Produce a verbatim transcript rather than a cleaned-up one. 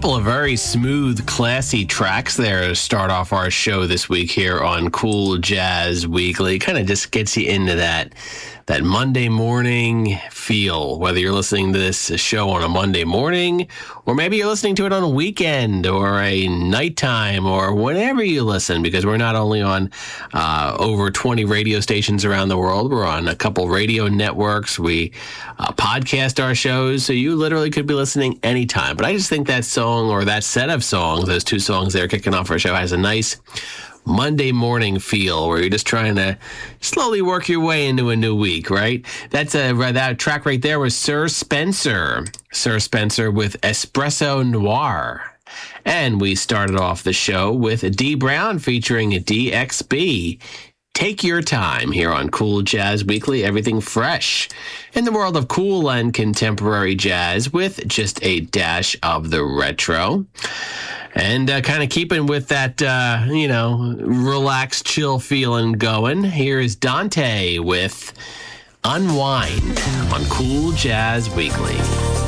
couple of very smooth, classy tracks there to start off our show this week here on Cool Jazz Weekly. Kind of just gets you into that that Monday morning feel, whether you're listening to this show on a Monday morning, or maybe you're listening to it on a weekend or a nighttime or whenever you listen, because we're not only on uh, over twenty radio stations around the world, we're on a couple radio networks. We uh, podcast our shows, so you literally could be listening anytime. But I just think that song, or that set of songs, those two songs there kicking off our show, has a nice Monday morning feel where you're just trying to slowly work your way into a new week, right? That's a that track right there was Sir Spencer. Sir Spencer with Espresso Noir. And we started off the show with Dee Brown featuring D X B. Take your time here on Cool Jazz Weekly, everything fresh in the world of cool and contemporary jazz with just a dash of the retro. And uh, kind of keeping with that, uh, you know, relaxed, chill feeling going, here's Dante with Unwind on Cool Jazz Weekly.